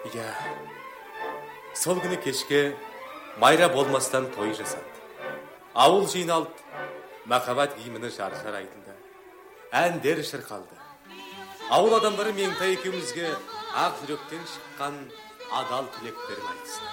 Иә, сол күні кешке майра болмастан той жасады. Ауыл жиналды, махаббат киіміні шаршар айтылды. Әндер шырқалды. Ауыл адамдары Меңтай екеумізге ақ жүректен шыққан адал тілектерін айтысты.